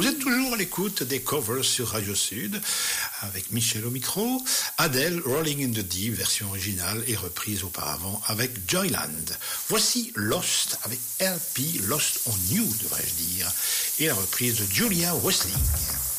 Vous êtes toujours à l'écoute des covers sur Radio Sud, avec Michel au micro. Adele, Rolling in the Deep, version originale et reprise auparavant avec Joyland. Voici Lost avec LP, Lost on You devrais-je dire, et la reprise de Julia Westling.